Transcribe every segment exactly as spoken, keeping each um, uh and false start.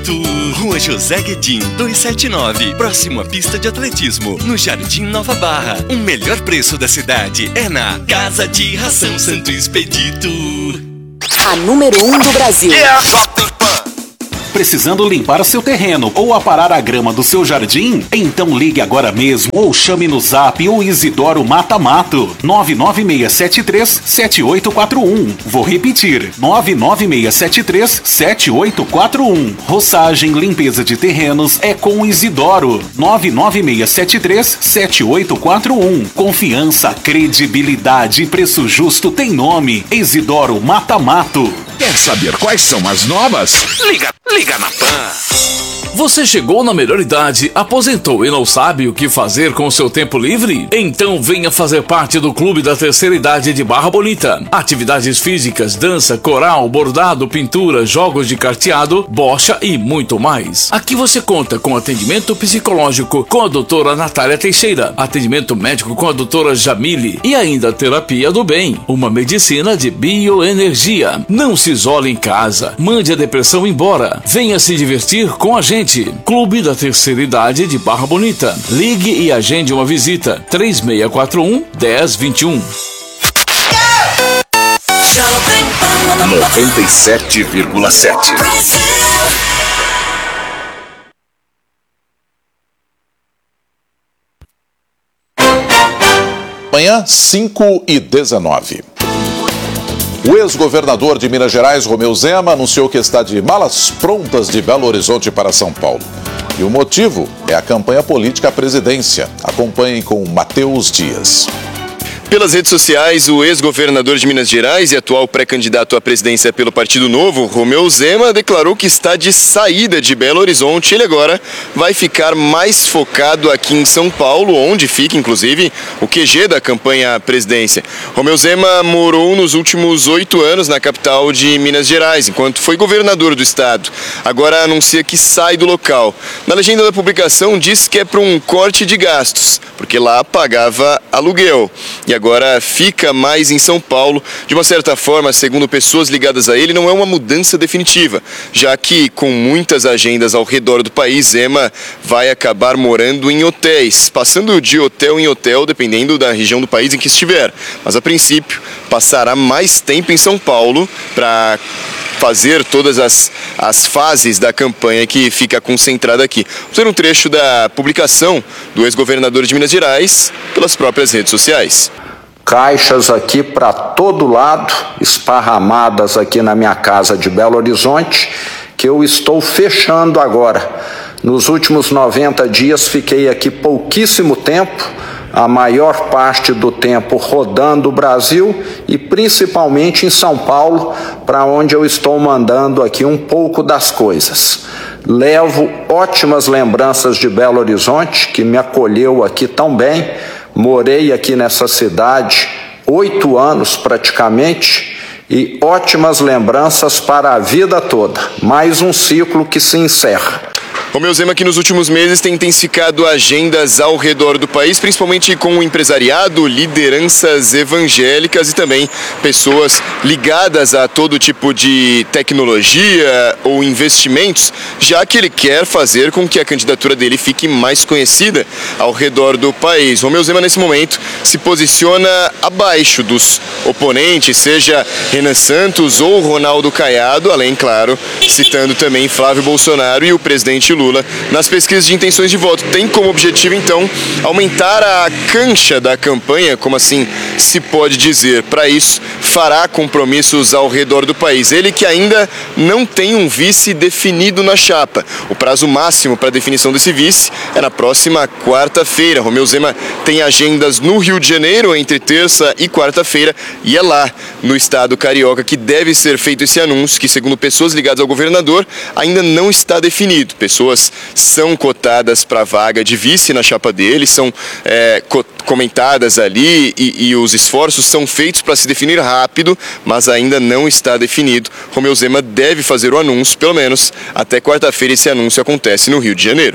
Rua José Guedin, duzentos e setenta e nove, próximo à pista de atletismo, no Jardim Nova Barra. O melhor preço da cidade é na Casa de Ração Santo Expedito. A número um do Brasil. Yeah. Precisando limpar seu terreno ou aparar a grama do seu jardim? Então ligue agora mesmo ou chame no Zap o Isidoro Mata Mato. nove nove seis sete três sete oito quatro um. Vou repetir, nove nove seis sete três sete oito quatro um. Roçagem, limpeza de terrenos é com o Isidoro. nove nove seis sete três sete oito quatro um. Confiança, credibilidade e preço justo tem nome. Isidoro Mata Mato. Quer saber quais são as novas? Liga, liga na Pan. Você chegou na melhor idade, aposentou e não sabe o que fazer com o seu tempo livre? Então venha fazer parte do Clube da Terceira Idade de Barra Bonita. Atividades físicas, dança, coral, bordado, pintura, jogos de carteado, bocha e muito mais. Aqui você conta com atendimento psicológico com a doutora Natália Teixeira, atendimento médico com a doutora Jamile e ainda terapia do bem, uma medicina de bioenergia. Não se isole em casa, mande a depressão embora, venha se divertir com a gente. Clube da Terceira Idade de Barra Bonita. Ligue e agende uma visita. três seis quatro um, um zero dois um. noventa e sete vírgula sete. Manhã cinco e dezenove. O ex-governador de Minas Gerais, Romeu Zema, anunciou que está de malas prontas de Belo Horizonte para São Paulo. E o motivo é a campanha política à presidência. Acompanhem com Matheus Dias. Pelas redes sociais, o ex-governador de Minas Gerais e atual pré-candidato à presidência pelo Partido Novo, Romeu Zema, declarou que está de saída de Belo Horizonte. Ele agora vai ficar mais focado aqui em São Paulo, onde fica, inclusive, o Q G da campanha à presidência. Romeu Zema morou nos últimos oito anos na capital de Minas Gerais, enquanto foi governador do estado. Agora anuncia que sai do local. Na legenda da publicação diz que é para um corte de gastos, porque lá pagava aluguel. E agora fica mais em São Paulo. De uma certa forma, segundo pessoas ligadas a ele, não é uma mudança definitiva, já que com muitas agendas ao redor do país, Zema vai acabar morando em hotéis, passando de hotel em hotel, dependendo da região do país em que estiver. Mas a princípio, passará mais tempo em São Paulo para fazer todas as, as fases da campanha que fica concentrada aqui. Vamos ver um trecho da publicação do ex-governador de Minas Gerais pelas próprias redes sociais. Caixas aqui para todo lado, esparramadas aqui na minha casa de Belo Horizonte, que eu estou fechando agora. Nos últimos noventa dias fiquei aqui pouquíssimo tempo, a maior parte do tempo rodando o Brasil e principalmente em São Paulo, para onde eu estou mandando aqui um pouco das coisas. Levo ótimas lembranças de Belo Horizonte, que me acolheu aqui tão bem. Morei aqui nessa cidade oito anos praticamente e ótimas lembranças para a vida toda. Mais um ciclo que se encerra. Romeu Zema, que nos últimos meses tem intensificado agendas ao redor do país, principalmente com o empresariado, lideranças evangélicas e também pessoas ligadas a todo tipo de tecnologia ou investimentos, já que ele quer fazer com que a candidatura dele fique mais conhecida ao redor do país. Romeu Zema, nesse momento, se posiciona abaixo dos oponentes, seja Renan Santos ou Ronaldo Caiado, além, claro, citando também Flávio Bolsonaro e o presidente Lula. Lula nas pesquisas de intenções de voto. Tem como objetivo, então, aumentar a cancha da campanha, como assim se pode dizer. Para isso, fará compromissos ao redor do país. Ele que ainda não tem um vice definido na chapa. O prazo máximo para a definição desse vice é na próxima quarta-feira. Romeu Zema tem agendas no Rio de Janeiro entre terça e quarta-feira e é lá, no estado carioca, que deve ser feito esse anúncio, que, segundo pessoas ligadas ao governador, ainda não está definido. Pessoas são cotadas para a vaga de vice na chapa dele, são é, co comentadas ali e, e os esforços são feitos para se definir rápido, mas ainda não está definido. Romeu Zema deve fazer o anúncio, pelo menos até quarta-feira esse anúncio acontece no Rio de Janeiro.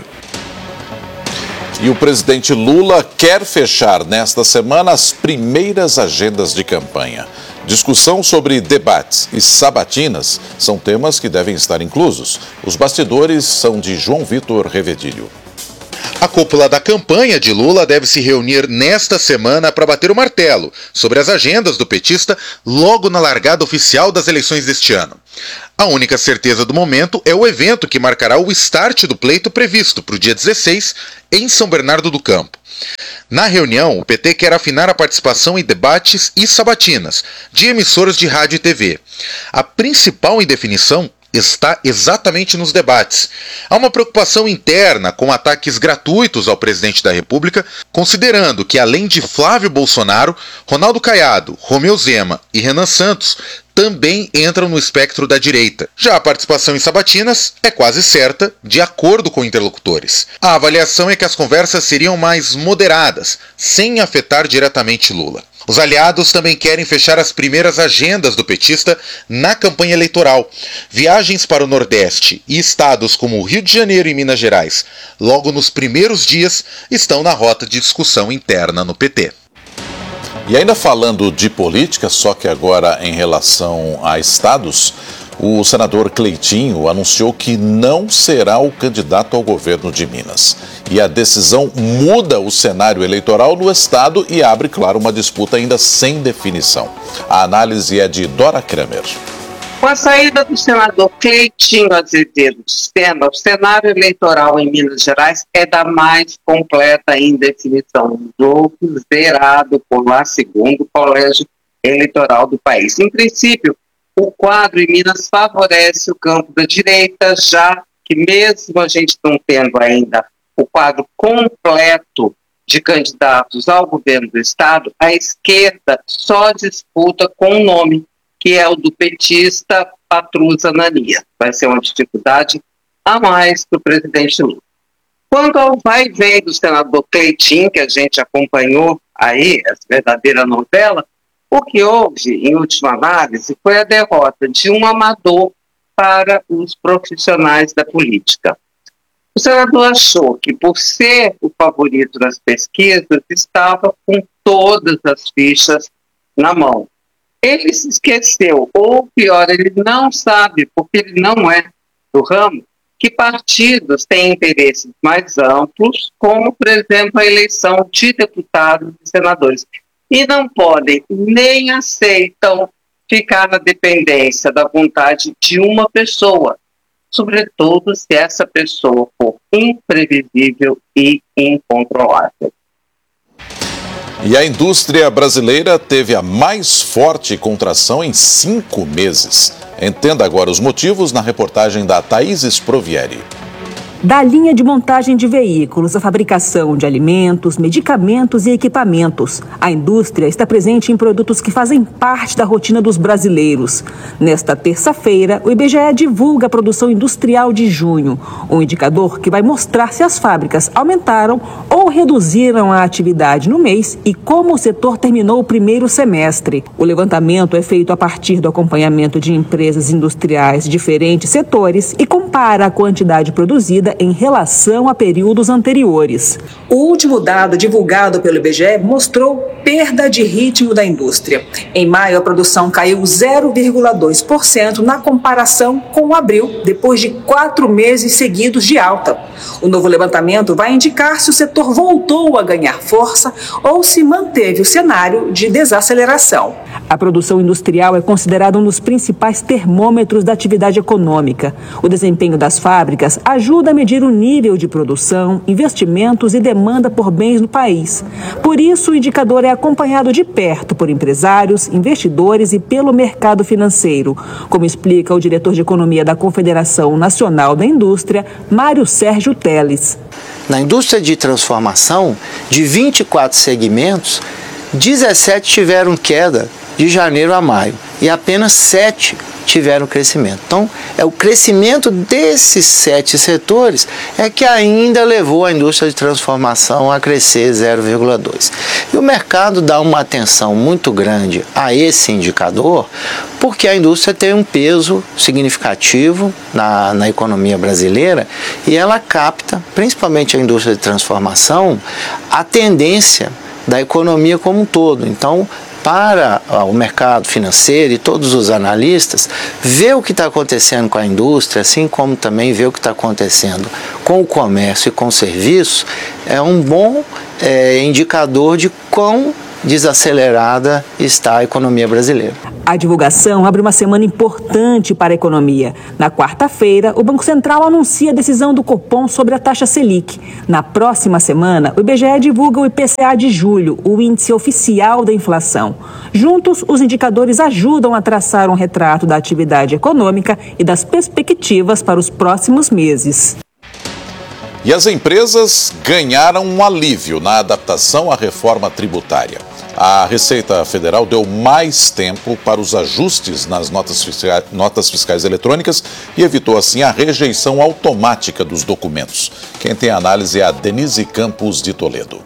E o presidente Lula quer fechar nesta semana as primeiras agendas de campanha. Discussão sobre debates e sabatinas são temas que devem estar inclusos. Os bastidores são de João Vitor Revedilho. A cúpula da campanha de Lula deve se reunir nesta semana para bater o martelo sobre as agendas do petista logo na largada oficial das eleições deste ano. A única certeza do momento é o evento que marcará o start do pleito previsto para o dia dezesseis em São Bernardo do Campo. Na reunião, o P T quer afinar a participação em debates e sabatinas de emissoras de rádio e T V. A principal indefinição está exatamente nos debates. Há uma preocupação interna com ataques gratuitos ao presidente da República, considerando que, além de Flávio Bolsonaro, Ronaldo Caiado, Romeu Zema e Renan Santos também entram no espectro da direita. Já a participação em sabatinas é quase certa, de acordo com interlocutores. A avaliação é que as conversas seriam mais moderadas, sem afetar diretamente Lula. Os aliados também querem fechar as primeiras agendas do petista na campanha eleitoral. Viagens para o Nordeste e estados como Rio de Janeiro e Minas Gerais, logo nos primeiros dias, estão na rota de discussão interna no P T. E ainda falando de política, só que agora em relação a estados, o senador Cleitinho anunciou que não será o candidato ao governo de Minas. E a decisão muda o cenário eleitoral no estado e abre, claro, uma disputa ainda sem definição. A análise é de Dora Kramer. Com a saída do senador Cleitinho Azevedo de cena, o cenário eleitoral em Minas Gerais é da mais completa indefinição. Um jogo zerado por lá, segundo o Colégio Eleitoral do país. Em princípio, o quadro em Minas favorece o campo da direita, já que mesmo a gente não tendo ainda o quadro completo de candidatos ao governo do estado, a esquerda só disputa com um nome, que é o do petista Patrus Ananias. Vai ser uma dificuldade a mais para o presidente Lula. Quanto ao vai e vem do senador Cleitinho, que a gente acompanhou aí, essa verdadeira novela, o que houve, em última análise, foi a derrota de um amador para os profissionais da política. O senador achou que, por ser o favorito das pesquisas, estava com todas as fichas na mão. Ele se esqueceu, ou pior, ele não sabe, porque ele não é do ramo, que partidos têm interesses mais amplos, como, por exemplo, a eleição de deputados e senadores. E não podem, nem aceitam ficar na dependência da vontade de uma pessoa, sobretudo se essa pessoa for imprevisível e incontrolável. E a indústria brasileira teve a mais forte contração em cinco meses. Entenda agora os motivos na reportagem da Thaís Sprovieri. Da linha de montagem de veículos à fabricação de alimentos, medicamentos e equipamentos, a indústria está presente em produtos que fazem parte da rotina dos brasileiros. Nesta terça-feira, o I B G E divulga a produção industrial de junho, um indicador que vai mostrar se as fábricas aumentaram ou reduziram a atividade no mês e como o setor terminou o primeiro semestre. O levantamento é feito a partir do acompanhamento de empresas industriais de diferentes setores e compara a quantidade produzida em relação a períodos anteriores. O último dado divulgado pelo I B G E mostrou perda de ritmo da indústria. Em maio, a produção caiu zero vírgula dois por cento na comparação com abril, depois de quatro meses seguidos de alta. O novo levantamento vai indicar se o setor voltou a ganhar força ou se manteve o cenário de desaceleração. A produção industrial é considerada um dos principais termômetros da atividade econômica. O desempenho das fábricas ajuda a medir o nível de produção, investimentos e demanda por bens no país. Por isso, o indicador é acompanhado de perto por empresários, investidores e pelo mercado financeiro, como explica o diretor de economia da Confederação Nacional da Indústria, Mário Sérgio Teles. Na indústria de transformação, de vinte e quatro segmentos, dezessete tiveram queda de janeiro a maio e apenas sete tiveram crescimento. Então, é o crescimento desses sete setores é que ainda levou a indústria de transformação a crescer zero vírgula dois. E o mercado dá uma atenção muito grande a esse indicador, porque a indústria tem um peso significativo na, na economia brasileira e ela capta, principalmente a indústria de transformação, a tendência da economia como um todo. Então, para o mercado financeiro e todos os analistas, ver o que está acontecendo com a indústria, assim como também ver o que está acontecendo com o comércio e com o serviço, é um bom é, indicador de quão desacelerada está a economia brasileira. A divulgação abre uma semana importante para a economia. Na quarta-feira, o Banco Central anuncia a decisão do Copom sobre a taxa Selic. Na próxima semana, o I B G E divulga o I P C A de julho, o índice oficial da inflação. Juntos, os indicadores ajudam a traçar um retrato da atividade econômica e das perspectivas para os próximos meses. E as empresas ganharam um alívio na adaptação à reforma tributária. A Receita Federal deu mais tempo para os ajustes nas notas fiscais, notas fiscais eletrônicas e evitou, assim, a rejeição automática dos documentos. Quem tem a análise é a Denise Campos de Toledo.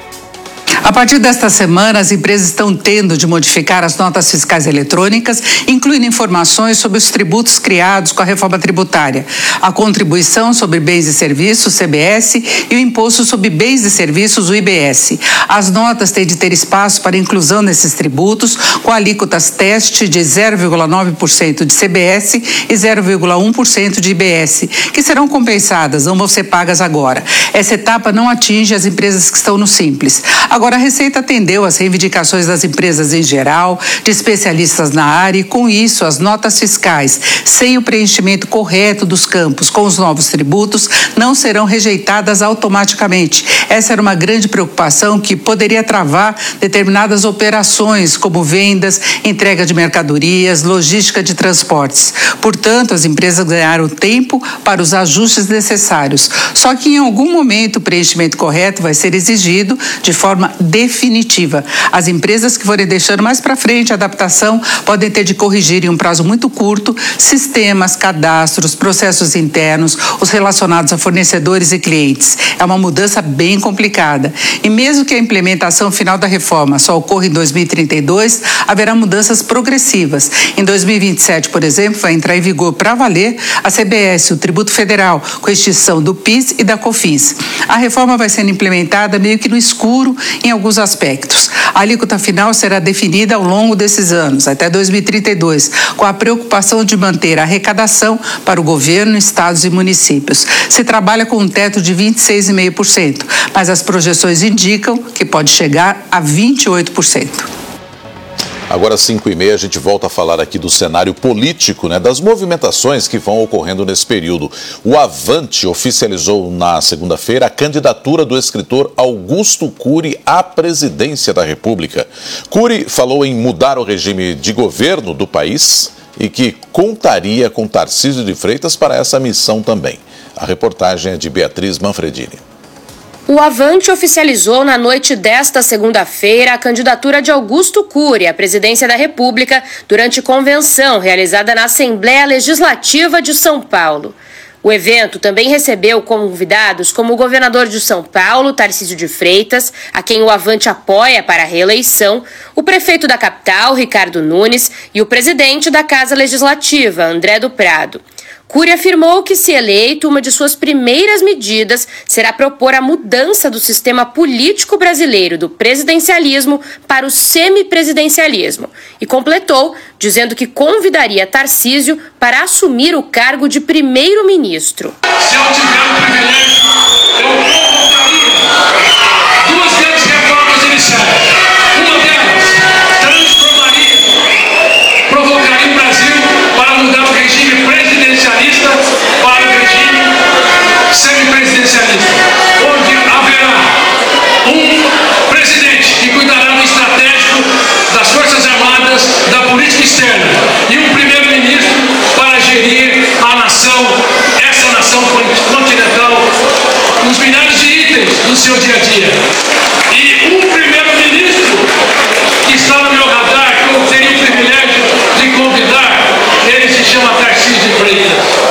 A partir desta semana, as empresas estão tendo de modificar as notas fiscais eletrônicas, incluindo informações sobre os tributos criados com a reforma tributária, a contribuição sobre bens e serviços, C B S, e o imposto sobre bens e serviços, o I B S. As notas têm de ter espaço para inclusão nesses tributos, com alíquotas teste de zero vírgula nove por cento de C B S e zero vírgula um por cento de I B S, que serão compensadas, não vão ser pagas agora. Essa etapa não atinge as empresas que estão no Simples. Agora, a Receita atendeu às reivindicações das empresas em geral, de especialistas na área, e com isso as notas fiscais, sem o preenchimento correto dos campos com os novos tributos, não serão rejeitadas automaticamente. Essa era uma grande preocupação que poderia travar determinadas operações, como vendas, entrega de mercadorias, logística de transportes. Portanto, as empresas ganharam tempo para os ajustes necessários. Só que em algum momento o preenchimento correto vai ser exigido de forma definitiva. As empresas que forem deixando mais para frente a adaptação podem ter de corrigir em um prazo muito curto sistemas, cadastros, processos internos, os relacionados a fornecedores e clientes. É uma mudança bem complicada. E mesmo que a implementação final da reforma só ocorra em dois mil e trinta e dois, haverá mudanças progressivas. Em dois mil e vinte e sete, por exemplo, vai entrar em vigor para valer a C B S, o tributo federal, com extinção do PIS e da COFINS. A reforma vai sendo implementada meio que no escuro em alguns aspectos. A alíquota final será definida ao longo desses anos, até dois mil e trinta e dois, com a preocupação de manter a arrecadação para o governo, estados e municípios. Se trabalha com um teto de vinte e seis vírgula cinco por cento, mas as projeções indicam que pode chegar a vinte e oito por cento. Agora, às cinco e meia, a gente volta a falar aqui do cenário político, né, das movimentações que vão ocorrendo nesse período. O Avante oficializou na segunda-feira a candidatura do escritor Augusto Cury à presidência da República. Cury falou em mudar o regime de governo do país e que contaria com Tarcísio de Freitas para essa missão também. A reportagem é de Beatriz Manfredini. O Avante oficializou na noite desta segunda-feira a candidatura de Augusto Cury à presidência da República durante convenção realizada na Assembleia Legislativa de São Paulo. O evento também recebeu convidados como o governador de São Paulo, Tarcísio de Freitas, a quem o Avante apoia para a reeleição, o prefeito da capital, Ricardo Nunes, e o presidente da Casa Legislativa, André do Prado. Cury afirmou que, se eleito, uma de suas primeiras medidas será propor a mudança do sistema político brasileiro do presidencialismo para o semipresidencialismo e completou dizendo que convidaria Tarcísio para assumir o cargo de primeiro-ministro. Se eu tiver o privilégio, eu convocaria duas grandes reformas iniciais. Uma delas transformaria, provocaria o Brasil para mudar o regime presidencialista para o regime semipresidencialista, onde haverá um presidente que cuidará do estratégico das Forças Armadas, da política externa, e um primeiro-ministro para gerir a nação, essa nação continental, nos milhares de itens do seu dia a dia. E um primeiro-ministro que está no meu radar, que eu teria o privilégio de convidar, ele se chama Tarcísio de Freitas.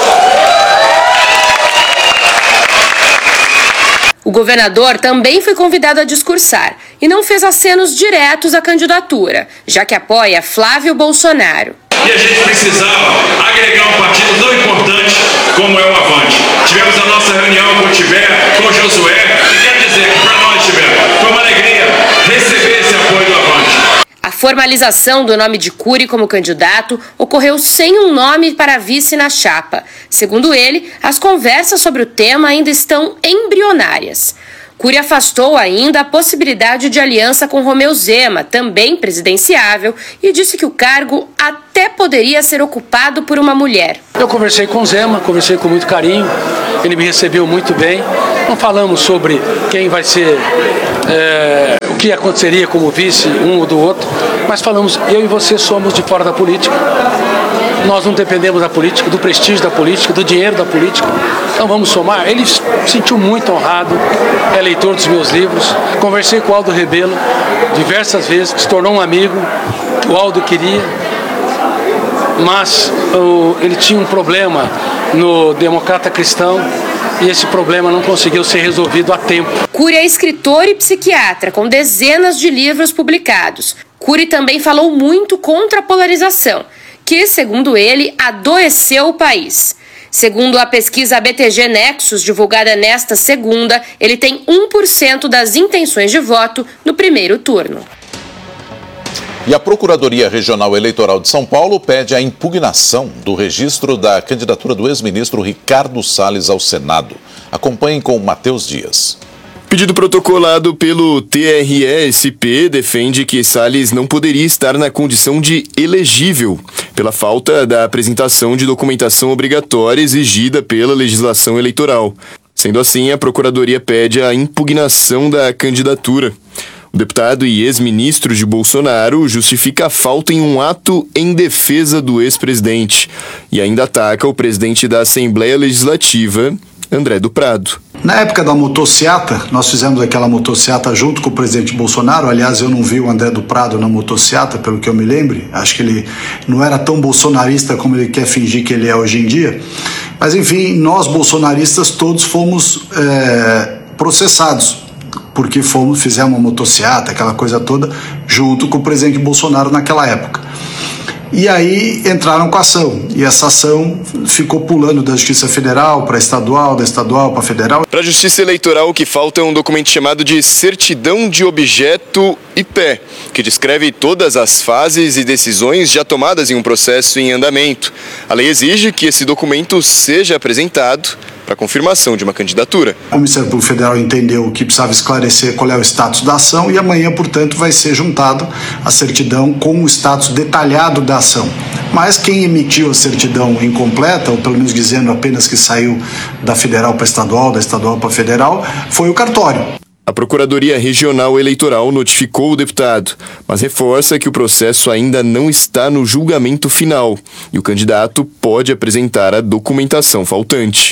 O governador também foi convidado a discursar e não fez acenos diretos à candidatura, já que apoia Flávio Bolsonaro. E a gente precisava agregar um partido tão importante como é o Avante. Tivemos a nossa reunião com o Tiber, com o Josué, e quero dizer que para nós, Tiber, foi uma alegria receber esse apoio do Avante. A formalização do nome de Cury como candidato ocorreu sem um nome para vice na chapa. Segundo ele, as conversas sobre o tema ainda estão embrionárias. Cury afastou ainda a possibilidade de aliança com Romeu Zema, também presidenciável, e disse que o cargo até poderia ser ocupado por uma mulher. Eu conversei com o Zema, conversei com muito carinho, ele me recebeu muito bem. Não falamos sobre quem vai ser, é, o que aconteceria como vice um ou do outro, mas falamos, eu e você somos de fora da política. Nós não dependemos da política, do prestígio da política, do dinheiro da política. Então vamos somar. Ele se sentiu muito honrado, é leitor dos meus livros. Conversei com o Aldo Rebelo diversas vezes, se tornou um amigo, o Aldo queria. Mas o, ele tinha um problema no Democrata Cristão e esse problema não conseguiu ser resolvido a tempo. Cury é escritor e psiquiatra, com dezenas de livros publicados. Cury também falou muito contra a polarização, que, segundo ele, adoeceu o país. Segundo a pesquisa B T G Nexus, divulgada nesta segunda, ele tem um por cento das intenções de voto no primeiro turno. E a Procuradoria Regional Eleitoral de São Paulo pede a impugnação do registro da candidatura do ex-ministro Ricardo Salles ao Senado. Acompanhem com Matheus Dias. Pedido protocolado pelo T R E S P defende que Salles não poderia estar na condição de elegível pela falta da apresentação de documentação obrigatória exigida pela legislação eleitoral. Sendo assim, a Procuradoria pede a impugnação da candidatura. O deputado e ex-ministro de Bolsonaro justifica a falta em um ato em defesa do ex-presidente e ainda ataca o presidente da Assembleia Legislativa, André do Prado. Na época da motociata, nós fizemos aquela motociata junto com o presidente Bolsonaro. Aliás, eu não vi o André do Prado na motociata, pelo que eu me lembre. Acho que ele não era tão bolsonarista como ele quer fingir que ele é hoje em dia. Mas, enfim, nós bolsonaristas todos fomos é, processados, porque fomos, fizemos uma motociata, aquela coisa toda, junto com o presidente Bolsonaro naquela época. E aí entraram com a ação, e essa ação ficou pulando da Justiça Federal para estadual, da estadual para federal. Para a Justiça Eleitoral, o que falta é um documento chamado de Certidão de Objeto I P E, que descreve todas as fases e decisões já tomadas em um processo em andamento. A lei exige que esse documento seja apresentado para confirmação de uma candidatura. O Ministério Público Federal entendeu que precisava esclarecer qual é o status da ação e amanhã, portanto, vai ser juntado a certidão com o status detalhado da ação. Mas quem emitiu a certidão incompleta, ou pelo menos dizendo apenas que saiu da federal para estadual, da estadual para federal, foi o cartório. A Procuradoria Regional Eleitoral notificou o deputado, mas reforça que o processo ainda não está no julgamento final e o candidato pode apresentar a documentação faltante.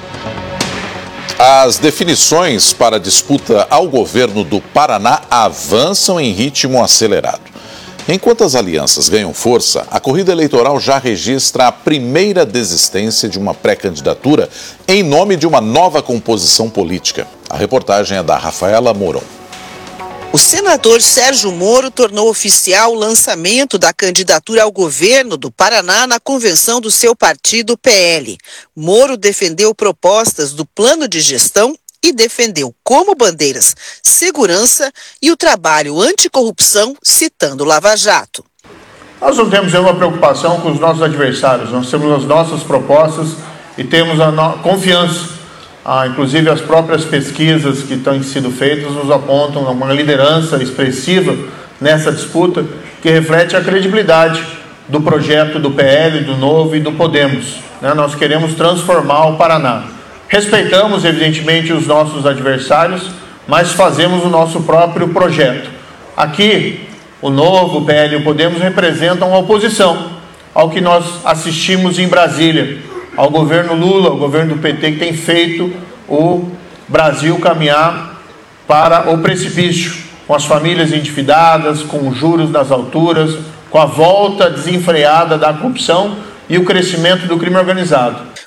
As definições para a disputa ao governo do Paraná avançam em ritmo acelerado. Enquanto as alianças ganham força, a corrida eleitoral já registra a primeira desistência de uma pré-candidatura em nome de uma nova composição política. A reportagem é da Rafaela Mourão. O senador Sérgio Moro tornou oficial o lançamento da candidatura ao governo do Paraná na convenção do seu partido P L. Moro defendeu propostas do plano de gestão e defendeu como bandeiras segurança e o trabalho anticorrupção, citando Lava Jato. Nós não temos nenhuma preocupação com os nossos adversários, nós temos as nossas propostas e temos a no... confiança. Ah, inclusive as próprias pesquisas que estão sido feitas nos apontam uma liderança expressiva nessa disputa que reflete a credibilidade do projeto do P L, do Novo e do Podemos. Né? Nós queremos transformar o Paraná. Respeitamos, evidentemente, os nossos adversários, mas fazemos o nosso próprio projeto. Aqui, o Novo, o P L e o Podemos representam a oposição ao que nós assistimos em Brasília, ao governo Lula, ao governo do P T, que tem feito o Brasil caminhar para o precipício, com as famílias endividadas, com os juros nas alturas, com a volta desenfreada da corrupção e o crescimento do crime organizado.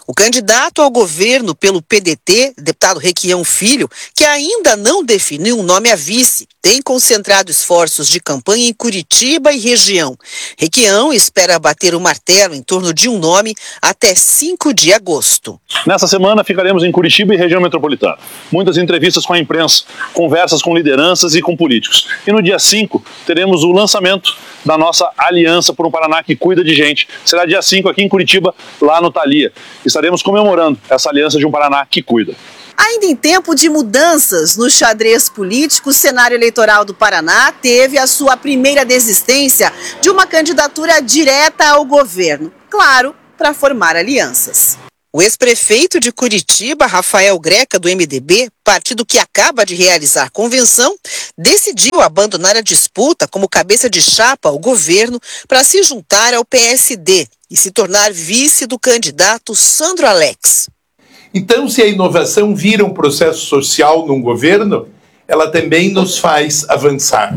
O candidato ao governo pelo P D T, deputado Requião Filho, que ainda não definiu um nome a vice, tem concentrado esforços de campanha em Curitiba e região. Requião espera bater o martelo em torno de um nome até cinco de agosto. Nessa semana ficaremos em Curitiba e região metropolitana. Muitas entrevistas com a imprensa, conversas com lideranças e com políticos. E no dia cinco teremos o lançamento da nossa Aliança por um Paraná que Cuida de Gente. Será dia cinco aqui em Curitiba, lá no Thalia. Estaremos comemorando essa Aliança de um Paraná que cuida. Ainda em tempo de mudanças no xadrez político, o cenário eleitoral do Paraná teve a sua primeira desistência de uma candidatura direta ao governo. Claro, para formar alianças. O ex-prefeito de Curitiba, Rafael Greca, do M D B, partido que acaba de realizar convenção, decidiu abandonar a disputa como cabeça de chapa ao governo para se juntar ao P S D e se tornar vice do candidato Sandro Alex. Então, se a inovação vira um processo social num governo, ela também nos faz avançar.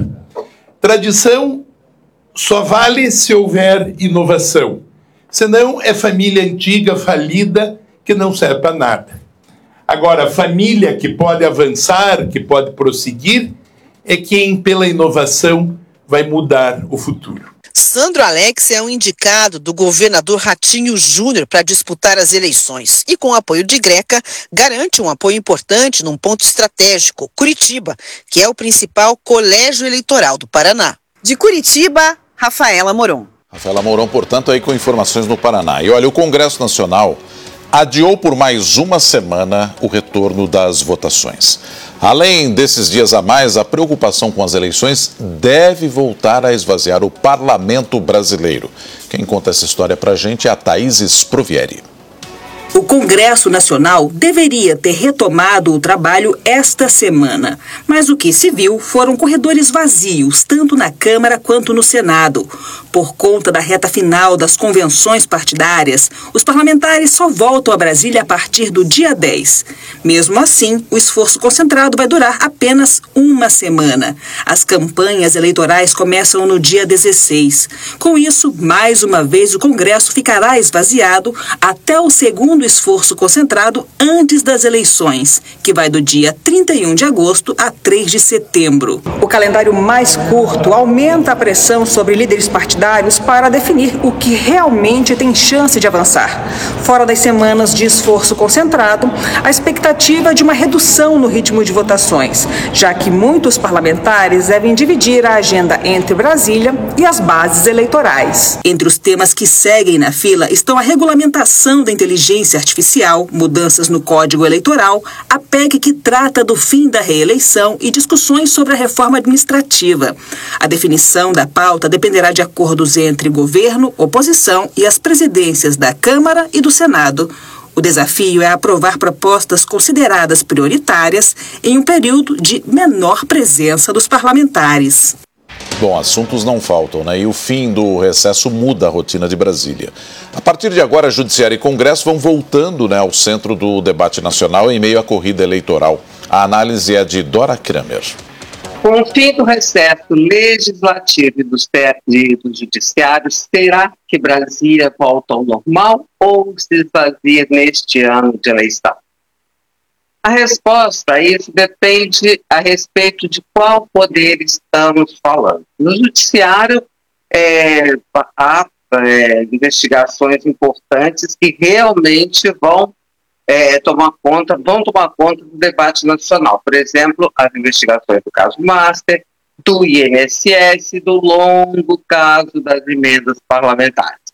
Tradição só vale se houver inovação. Senão é família antiga, falida, que não serve para nada. Agora, família que pode avançar, que pode prosseguir, é quem, pela inovação, vai mudar o futuro. Sandro Alex é um indicado do governador Ratinho Júnior para disputar as eleições e, com o apoio de Greca, garante um apoio importante num ponto estratégico, Curitiba, que é o principal colégio eleitoral do Paraná. De Curitiba, Rafaela Moron. Rafaela Mourão, portanto, aí com informações no Paraná. E olha, o Congresso Nacional adiou por mais uma semana o retorno das votações. Além desses dias a mais, a preocupação com as eleições deve voltar a esvaziar o parlamento brasileiro. Quem conta essa história pra gente é a Thaís Sprovieri. O Congresso Nacional deveria ter retomado o trabalho esta semana, mas o que se viu foram corredores vazios, tanto na Câmara quanto no Senado. Por conta da reta final das convenções partidárias, os parlamentares só voltam a Brasília a partir do dia dez. Mesmo assim, o esforço concentrado vai durar apenas uma semana. As campanhas eleitorais começam no dia dezesseis. Com isso, mais uma vez, o Congresso ficará esvaziado até o segundo esforço concentrado antes das eleições, que vai do dia trinta e um de agosto a três de setembro. O calendário mais curto aumenta a pressão sobre líderes partidários para definir o que realmente tem chance de avançar. Fora das semanas de esforço concentrado, a expectativa é de uma redução no ritmo de votações, já que muitos parlamentares devem dividir a agenda entre Brasília e as bases eleitorais. Entre os temas que seguem na fila estão a regulamentação da inteligência artificial, mudanças no Código Eleitoral, a P E C que trata do fim da reeleição e discussões sobre a reforma administrativa. A definição da pauta dependerá de acordos entre governo, oposição e as presidências da Câmara e do Senado. O desafio é aprovar propostas consideradas prioritárias em um período de menor presença dos parlamentares. Bom, assuntos não faltam, né? E o fim do recesso muda a rotina de Brasília. A partir de agora, Judiciário e Congresso vão voltando, né, ao centro do debate nacional em meio à corrida eleitoral. A análise é de Dora Kramer. Com o fim do recesso legislativo e dos, e dos judiciários, será que Brasília volta ao normal ou se esvazia neste ano de eleição? A resposta a isso depende a respeito de qual poder estamos falando. No judiciário, é, há é, investigações importantes que realmente vão é, tomar conta, vão tomar conta do debate nacional. Por exemplo, as investigações do caso Master, do I N S S, do longo caso das emendas parlamentares.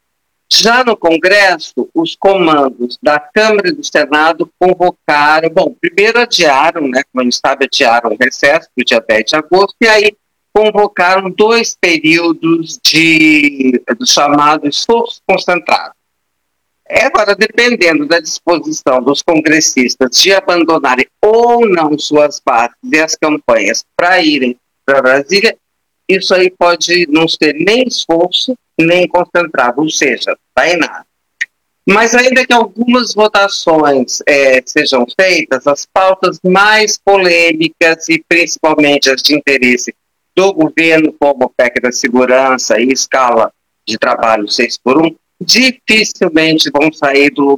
Já no Congresso, os comandos da Câmara e do Senado convocaram, bom, primeiro adiaram, né, como a gente sabe, adiaram o recesso para o dia dez de agosto, e aí convocaram dois períodos de, do chamado esforço concentrado. É, agora, dependendo da disposição dos congressistas de abandonarem ou não suas bases e as campanhas para irem para Brasília, isso aí pode não ser nem esforço, nem concentrado, ou seja, está em nada. Mas ainda que algumas votações é, sejam feitas, as pautas mais polêmicas e principalmente as de interesse do governo, como o P E C da segurança e escala de trabalho seis por um, dificilmente vão sair do lugar.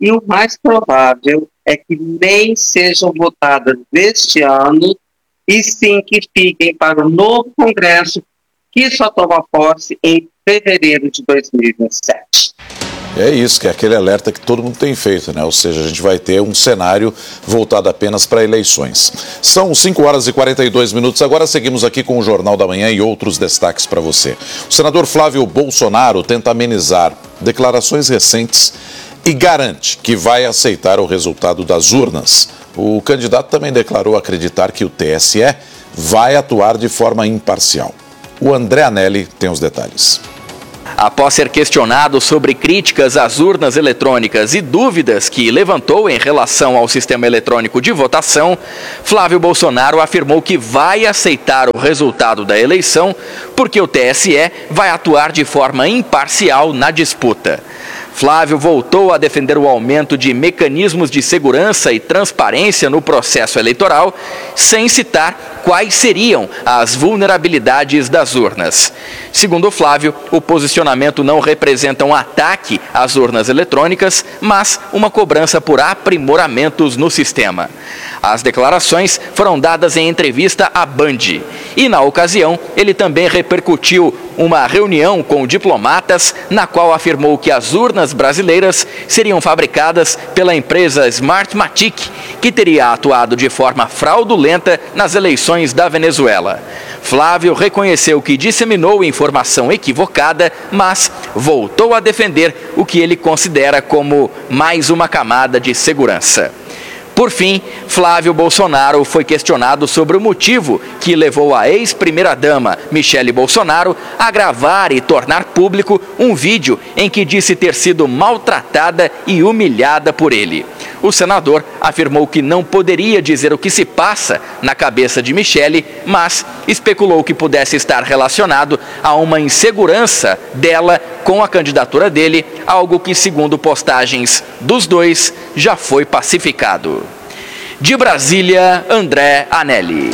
E o mais provável é que nem sejam votadas neste ano, e sim que fiquem para o novo Congresso, que só toma posse em fevereiro de dois mil e vinte e sete. É isso, que é aquele alerta que todo mundo tem feito, né? Ou seja, a gente vai ter um cenário voltado apenas para eleições. São cinco horas e quarenta e dois minutos, agora seguimos aqui com o Jornal da Manhã e outros destaques para você. O senador Flávio Bolsonaro tenta amenizar declarações recentes e garante que vai aceitar o resultado das urnas. O candidato também declarou acreditar que o T S E vai atuar de forma imparcial. O André Anelli tem os detalhes. Após ser questionado sobre críticas às urnas eletrônicas e dúvidas que levantou em relação ao sistema eletrônico de votação, Flávio Bolsonaro afirmou que vai aceitar o resultado da eleição porque o T S E vai atuar de forma imparcial na disputa. Flávio voltou a defender o aumento de mecanismos de segurança e transparência no processo eleitoral, sem citar quais seriam as vulnerabilidades das urnas. Segundo Flávio, o posicionamento não representa um ataque às urnas eletrônicas, mas uma cobrança por aprimoramentos no sistema. As declarações foram dadas em entrevista à Band. E, na ocasião, ele também repercutiu uma reunião com diplomatas, na qual afirmou que as urnas brasileiras seriam fabricadas pela empresa Smartmatic, que teria atuado de forma fraudulenta nas eleições da Venezuela. Flávio reconheceu que disseminou informação equivocada, mas voltou a defender o que ele considera como mais uma camada de segurança. Por fim, Flávio Bolsonaro foi questionado sobre o motivo que levou a ex-primeira-dama Michele Bolsonaro a gravar e tornar público um vídeo em que disse ter sido maltratada e humilhada por ele. O senador afirmou que não poderia dizer o que se passa na cabeça de Michele, mas especulou que pudesse estar relacionado a uma insegurança dela com a candidatura dele, algo que, segundo postagens dos dois, já foi pacificado. De Brasília, André Anelli.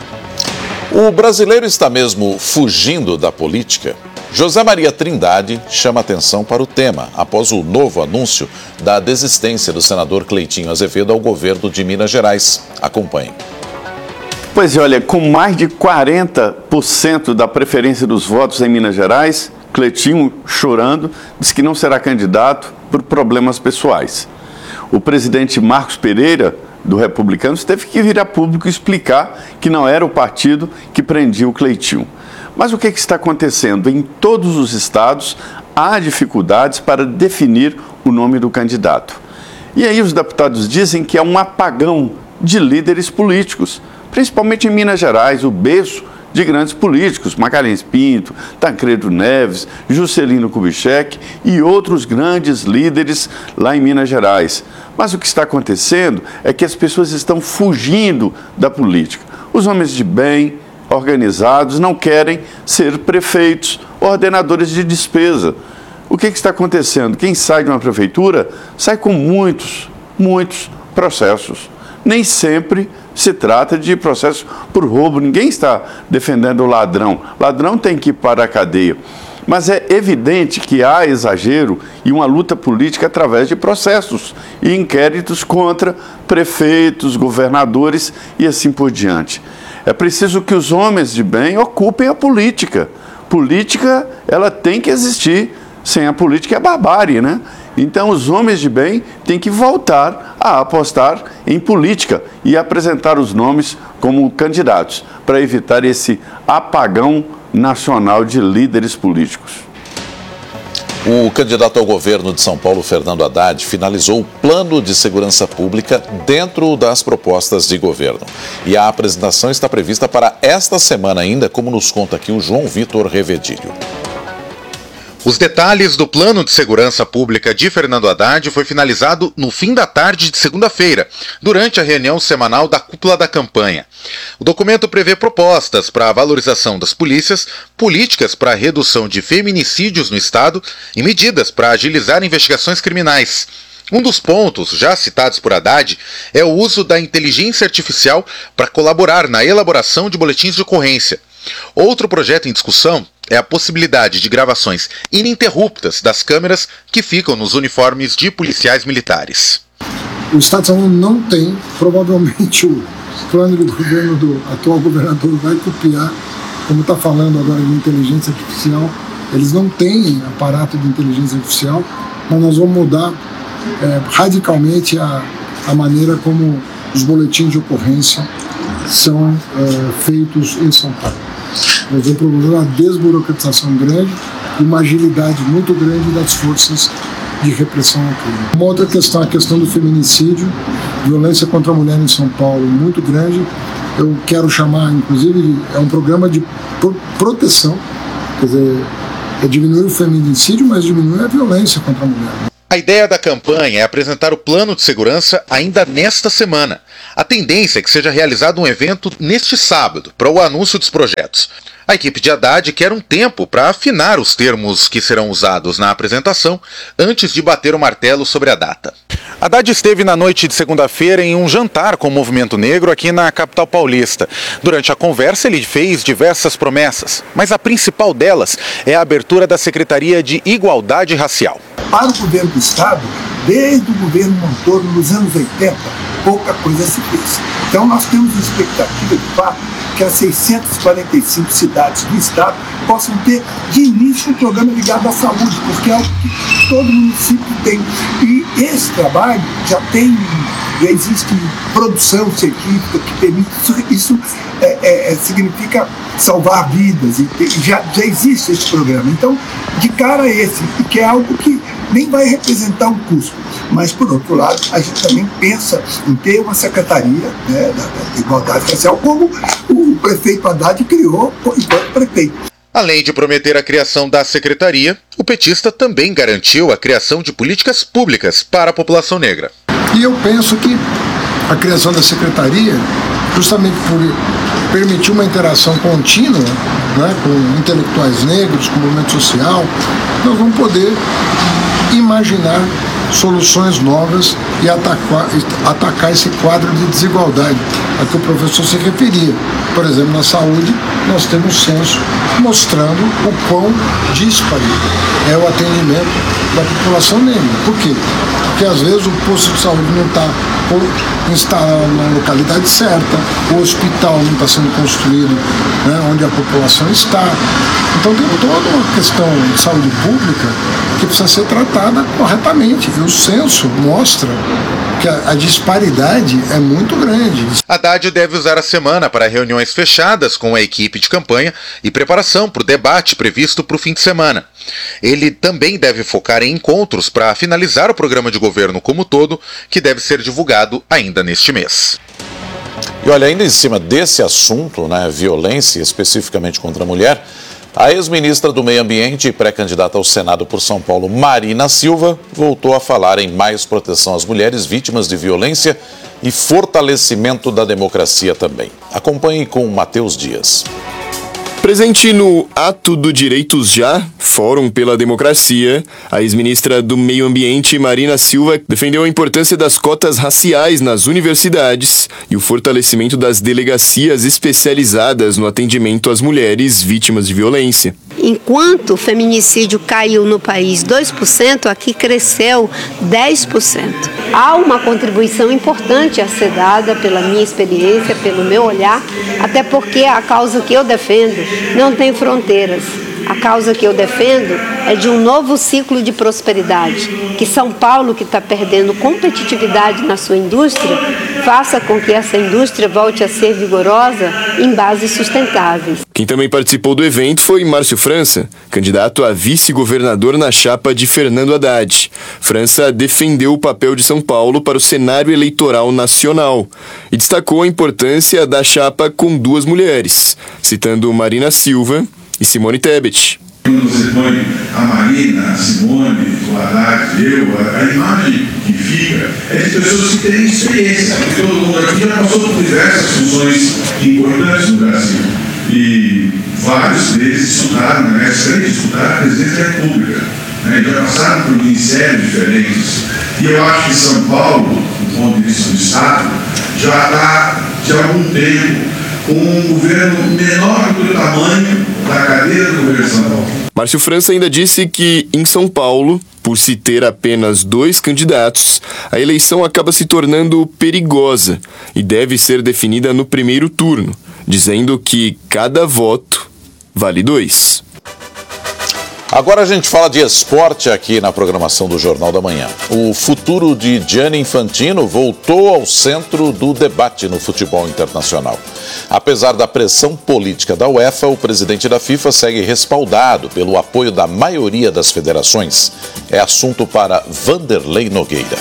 O brasileiro está mesmo fugindo da política? José Maria Trindade chama atenção para o tema, após o novo anúncio da desistência do senador Cleitinho Azevedo ao governo de Minas Gerais. Acompanhe. Pois é, olha, com mais de quarenta por cento da preferência dos votos em Minas Gerais, Cleitinho, chorando, diz que não será candidato por problemas pessoais. O presidente Marcos Pereira, do Republicanos, teve que vir a público explicar que não era o partido que prendia o Cleitinho. Mas o que, que está acontecendo? Em todos os estados há dificuldades para definir o nome do candidato. E aí os deputados dizem que é um apagão de líderes políticos, principalmente em Minas Gerais, o berço de grandes políticos, Magalhães Pinto, Tancredo Neves, Juscelino Kubitschek e outros grandes líderes lá em Minas Gerais. Mas o que está acontecendo é que as pessoas estão fugindo da política. Os homens de bem, organizados, não querem ser prefeitos, ordenadores de despesa. O que, que está acontecendo? Quem sai de uma prefeitura sai com muitos, muitos processos. Nem sempre se trata de processo por roubo. Ninguém está defendendo o ladrão. Ladrão tem que ir para a cadeia. Mas é evidente que há exagero e uma luta política através de processos e inquéritos contra prefeitos, governadores e assim por diante. É preciso que os homens de bem ocupem a política. Política, ela tem que existir. Sem a política é barbárie, né? Então, os homens de bem têm que voltar a apostar em política e apresentar os nomes como candidatos, para evitar esse apagão nacional de líderes políticos. O candidato ao governo de São Paulo, Fernando Haddad, finalizou o plano de segurança pública dentro das propostas de governo. E a apresentação está prevista para esta semana ainda, como nos conta aqui o João Vitor Revedilho. Os detalhes do plano de segurança pública de Fernando Haddad foi finalizado no fim da tarde de segunda-feira, durante a reunião semanal da cúpula da campanha. O documento prevê propostas para a valorização das polícias, políticas para a redução de feminicídios no estado e medidas para agilizar investigações criminais. Um dos pontos já citados por Haddad é o uso da inteligência artificial para colaborar na elaboração de boletins de ocorrência. Outro projeto em discussão é a possibilidade de gravações ininterruptas das câmeras que ficam nos uniformes de policiais militares. O Estado de São Paulo não tem, provavelmente o plano de governo do atual governador vai copiar, como está falando agora de inteligência artificial. Eles não têm aparato de inteligência artificial, mas nós vamos mudar é, radicalmente a, a maneira como os boletins de ocorrência são é, feitos em São Paulo. Nós vamos promover uma desburocratização grande e uma agilidade muito grande das forças de repressão ao crime. Uma outra questão, a questão do feminicídio, violência contra a mulher em São Paulo muito grande. Eu quero chamar, inclusive, é um programa de pro proteção, quer dizer, é diminuir o feminicídio, mas diminuir a violência contra a mulher. A ideia da campanha é apresentar o plano de segurança ainda nesta semana. A tendência é que seja realizado um evento neste sábado para o anúncio dos projetos. A equipe de Haddad quer um tempo para afinar os termos que serão usados na apresentação antes de bater o martelo sobre a data. Haddad esteve na noite de segunda-feira em um jantar com o movimento negro aqui na capital paulista. Durante a conversa, ele fez diversas promessas, mas a principal delas é a abertura da Secretaria de Igualdade Racial. Para o governo do Estado, desde o governo Montoro, nos anos oitenta, pouca coisa se fez. Então nós temos uma expectativa de fato que as seiscentas e quarenta e cinco cidades do Estado possam ter de início um programa ligado à saúde, porque é algo que todo município tem. E esse trabalho já tem, já existe produção científica que permite, isso, isso é, é, é, significa salvar vidas, e já, já existe esse programa. Então, de cara esse, que é algo que nem vai representar um custo. Mas, por outro lado, a gente também pensa em ter uma secretaria, né, da, da Igualdade Racial, como o prefeito Haddad criou enquanto prefeito. Além de prometer a criação da secretaria, o petista também garantiu a criação de políticas públicas para a população negra. E eu penso que a criação da secretaria, justamente por permitir uma interação contínua, né, com intelectuais negros, com o movimento social, nós vamos poder imaginar soluções novas e atacar, atacar esse quadro de desigualdade a que o professor se referia. Por exemplo, na saúde, nós temos um censo mostrando o quão díspare é o atendimento da população negra. Por quê? Porque às vezes o posto de saúde não está instalado na localidade certa, o hospital não está sendo construído, né, onde a população está. Então tem toda uma questão de saúde pública que precisa ser tratada corretamente. E o censo mostra que a, a disparidade é muito grande. Haddad deve usar a semana para reuniões fechadas com a equipe de campanha e preparação para o debate previsto para o fim de semana. Ele também deve focar em encontros para finalizar o programa de governo como um todo, que deve ser divulgado ainda neste mês. E olha, ainda em cima desse assunto, né, violência especificamente contra a mulher, a ex-ministra do Meio Ambiente e pré-candidata ao Senado por São Paulo, Marina Silva, voltou a falar em mais proteção às mulheres vítimas de violência e fortalecimento da democracia também. Acompanhe com Matheus Dias. Presente no Ato do Direitos Já, Fórum pela Democracia, a ex-ministra do Meio Ambiente, Marina Silva, defendeu a importância das cotas raciais nas universidades e o fortalecimento das delegacias especializadas no atendimento às mulheres vítimas de violência. Enquanto o feminicídio caiu no país dois por cento, aqui cresceu dez por cento. Há uma contribuição importante a ser dada pela minha experiência, pelo meu olhar, até porque a causa que eu defendo não tem fronteiras. A causa que eu defendo é de um novo ciclo de prosperidade, que São Paulo, que está perdendo competitividade na sua indústria, faça com que essa indústria volte a ser vigorosa em bases sustentáveis. Quem também participou do evento foi Márcio França, candidato a vice-governador na chapa de Fernando Haddad. França defendeu o papel de São Paulo para o cenário eleitoral nacional e destacou a importância da chapa com duas mulheres, citando Marina Silva e Simone Tebet. Quando você põe a Marina, a Simone, o Haddad, eu, a, a imagem que fica é de pessoas que têm experiência, porque todo mundo aqui já passou por diversas funções importantes no Brasil. E vários deles estudaram, né, excelente estudar a presidência da República, né, já passaram por ministérios diferentes. E eu acho que São Paulo, do ponto de vista do Estado, já está de algum tempo um governo menor do tamanho da cadeia do governo de São Paulo. Márcio França ainda disse que, em São Paulo, por se ter apenas dois candidatos, a eleição acaba se tornando perigosa e deve ser definida no primeiro turno, dizendo que cada voto vale dois. Agora a gente fala de esporte aqui na programação do Jornal da Manhã. O futuro de Gianni Infantino voltou ao centro do debate no futebol internacional. Apesar da pressão política da UEFA, o presidente da FIFA segue respaldado pelo apoio da maioria das federações. É assunto para Vanderlei Nogueira.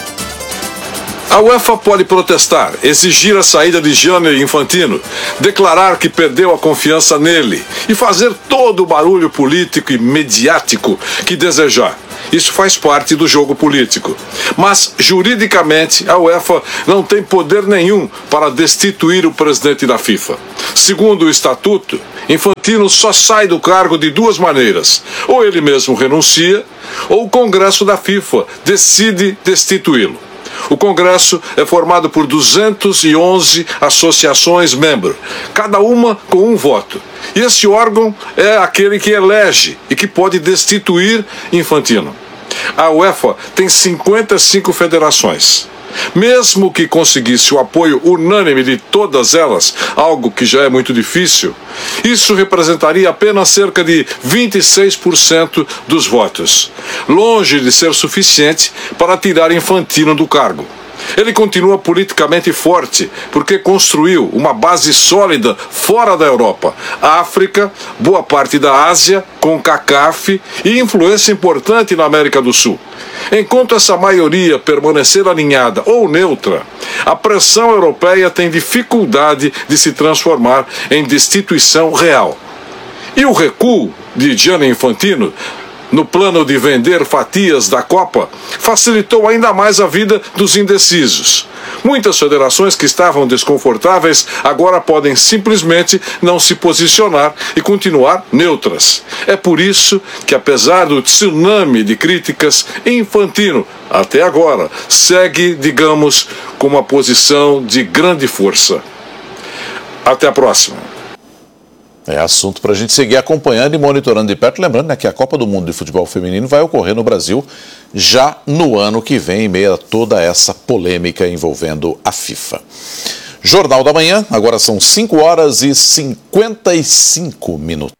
A UEFA pode protestar, exigir a saída de Gianni Infantino, declarar que perdeu a confiança nele e fazer todo o barulho político e mediático que desejar. Isso faz parte do jogo político. Mas, juridicamente, a UEFA não tem poder nenhum para destituir o presidente da FIFA. Segundo o estatuto, Infantino só sai do cargo de duas maneiras. Ou ele mesmo renuncia, ou o Congresso da FIFA decide destituí-lo. O Congresso é formado por duzentas e onze associações membros, cada uma com um voto. E esse órgão é aquele que elege e que pode destituir Infantino. A UEFA tem cinquenta e cinco federações. Mesmo que conseguisse o apoio unânime de todas elas, algo que já é muito difícil, isso representaria apenas cerca de vinte e seis por cento dos votos, longe de ser suficiente para tirar Infantino do cargo. Ele continua politicamente forte porque construiu uma base sólida fora da Europa, África, boa parte da Ásia, com CONCACAF e influência importante na América do Sul. Enquanto essa maioria permanecer alinhada ou neutra, a pressão europeia tem dificuldade de se transformar em destituição real. E o recuo de Gianni Infantino no plano de vender fatias da Copa, facilitou ainda mais a vida dos indecisos. Muitas federações que estavam desconfortáveis agora podem simplesmente não se posicionar e continuar neutras. É por isso que, apesar do tsunami de críticas, Infantino, até agora, segue, digamos, com uma posição de grande força. Até a próxima. É assunto para a gente seguir acompanhando e monitorando de perto. Lembrando, né, que a Copa do Mundo de Futebol Feminino vai ocorrer no Brasil já no ano que vem, em meio a toda essa polêmica envolvendo a FIFA. Jornal da Manhã, agora são cinco horas e cinquenta e cinco minutos.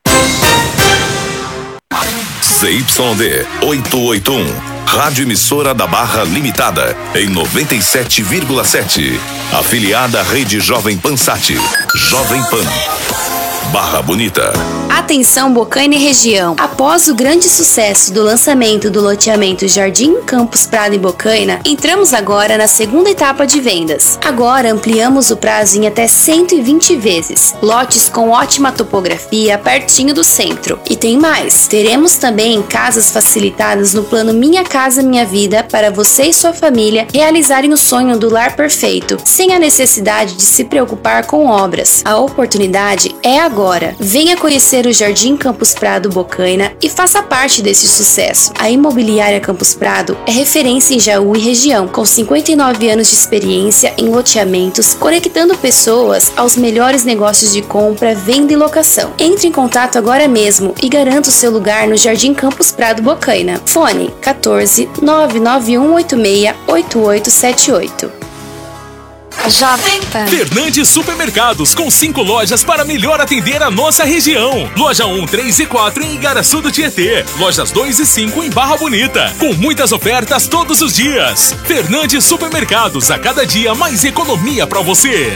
C Y D oitocentos e oitenta e um, Rádio Emissora da Barra Limitada, em noventa e sete vírgula sete. Afiliada à Rede Jovem Pan Sat. Jovem Pan. Barra Bonita. Atenção Bocaina e região. Após o grande sucesso do lançamento do loteamento Jardim Campos Prado em Bocaina, entramos agora na segunda etapa de vendas. Agora ampliamos o prazo em até cento e vinte vezes. Lotes com ótima topografia, pertinho do centro. E tem mais. Teremos também casas facilitadas no plano Minha Casa Minha Vida para você e sua família realizarem o sonho do lar perfeito, sem a necessidade de se preocupar com obras. A oportunidade é agora. Venha conhecer o Jardim Campos Prado Bocaina e faça parte desse sucesso. A Imobiliária Campos Prado é referência em Jaú e região, com cinquenta e nove anos de experiência em loteamentos, conectando pessoas aos melhores negócios de compra, venda e locação. Entre em contato agora mesmo e garanta o seu lugar no Jardim Campos Prado Bocaina. Fone quatorze, nove nove um oito seis, oito oito sete oito. Jovem Pan. Fernandes Supermercados, com cinco lojas para melhor atender a nossa região. Loja um, três e quatro em Igaraçu do Tietê. Lojas dois e cinco em Barra Bonita. Com muitas ofertas todos os dias. Fernandes Supermercados, a cada dia mais economia para você.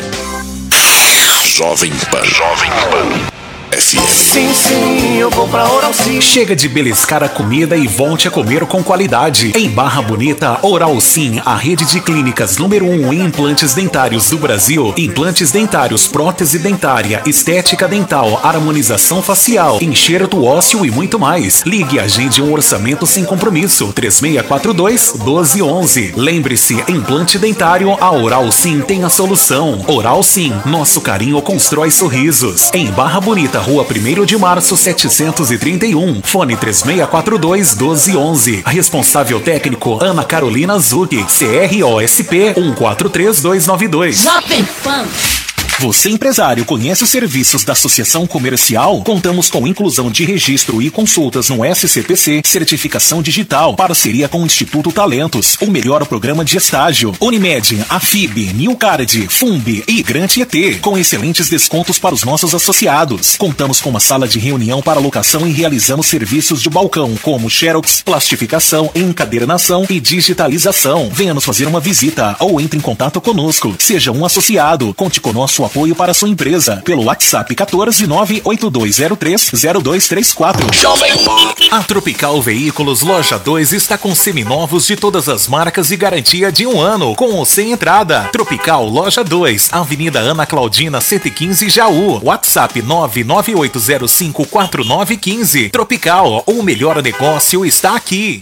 Jovem Pan. Jovem Pan. F M. Sim, sim, eu vou pra Oral Sim. Chega de beliscar a comida e volte a comer com qualidade. Em Barra Bonita, Oral Sim, a rede de clínicas número um em implantes dentários do Brasil. Implantes dentários, prótese dentária, estética dental, harmonização facial, enxerto ósseo e muito mais. Ligue e agende um orçamento sem compromisso. três seis quatro dois, um dois um um. Lembre-se, implante dentário, a Oral Sim tem a solução. Oral Sim, nosso carinho constrói sorrisos. Em Barra Bonita, Rua primeiro de março, setecentos e trinta e um. Fone três seis quatro dois, um dois um um. Responsável técnico Ana Carolina Zucchi. C R O S P um quatro três dois nove dois. Jovem Pan. Você, empresário, conhece os serviços da Associação Comercial? Contamos com inclusão de registro e consultas no S C P C, certificação digital, parceria com o Instituto Talentos, o melhor programa de estágio, Unimed, Afib, Newcard, Fumb e Grant E T, com excelentes descontos para os nossos associados. Contamos com uma sala de reunião para locação e realizamos serviços de balcão, como xerox, plastificação, encadernação e digitalização. Venha nos fazer uma visita ou entre em contato conosco. Seja um associado. Conte com nosso apoio para a sua empresa pelo WhatsApp quatorze nove oito dois zero três zero dois três quatro. A Tropical Veículos Loja dois está com seminovos de todas as marcas e garantia de um ano, com ou sem entrada. Tropical Loja dois, Avenida Ana Claudina cento e quinze, Jaú. WhatsApp nove nove oito zero cinco quatro nove um cinco. Tropical, o melhor negócio está aqui.